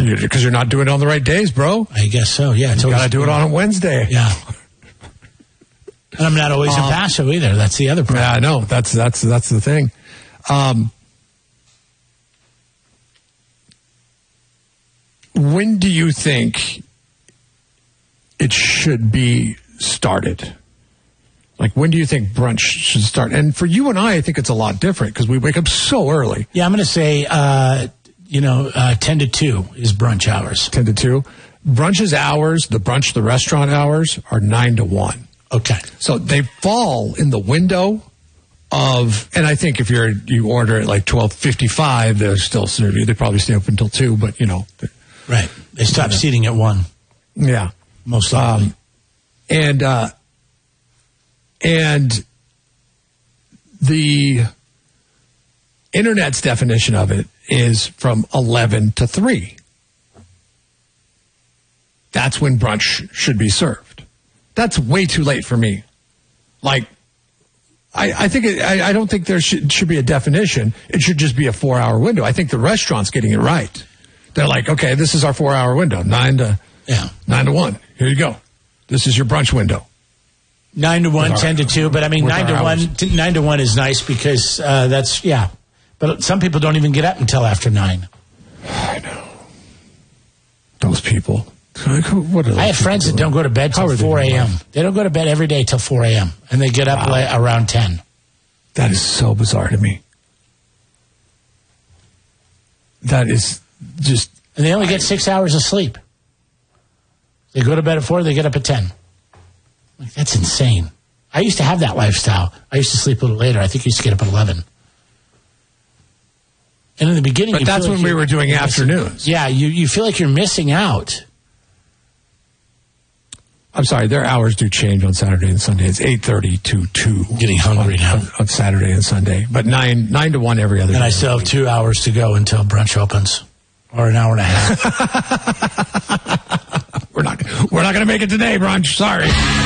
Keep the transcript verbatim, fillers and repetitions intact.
Because you're not doing it on the right days, bro. I guess so, yeah. You got to do it on a Wednesday. Yeah. And I'm not always um, in Paso either. That's the other problem. Yeah, I know. That's, that's, that's the thing. Um, when do you think it should be started? Like, when do you think brunch should start? And for you and I, I think it's a lot different because we wake up so early. Yeah, I'm going to say, uh, you know, uh, ten to two is brunch hours. ten to two. Brunch's hours, the brunch, the restaurant hours, are nine to one. Okay. So they fall in the window of, and I think if you're you order at like twelve fifty-five, they're still serving you. They probably stay open until two, but, you know. Right. They stop yeah. seating at one. Yeah. Most likely. Um, and, uh, and the internet's definition of it is from eleven to three. That's when brunch should be served. That's way too late for me. Like, I, I think it, I, I don't think there should, should be a definition. It should just be a four-hour window. I think the restaurant's getting it right. They're like, okay, this is our four-hour window, nine to yeah, nine to one. Here you go. This is your brunch window. Nine to one, our, ten to two. But I mean, nine to hours. one, t- nine to one is nice because uh, that's yeah. But some people don't even get up until after nine. I know those people. What are I have friends that don't go to bed till four a.m. They don't go to bed every day till four a.m. and they get up wow. like around ten. That is so bizarre to me. That is just... And they only get six hours of sleep. They go to bed at four, they get up at ten. Like, that's insane. I used to have that lifestyle. I used to sleep a little later. I think I used to get up at eleven. And in the beginning... But that's when like we were doing afternoons. Yeah, you, you feel like you're missing out. I'm sorry, their hours do change on Saturday and Sunday. It's eight thirty to two. I'm getting hungry on, now. On, on Saturday and Sunday. But nine nine to one every other and day. And I still have two hours to go until brunch opens. Or an hour and a half. we're not, we're not going to make it today, brunch. Sorry.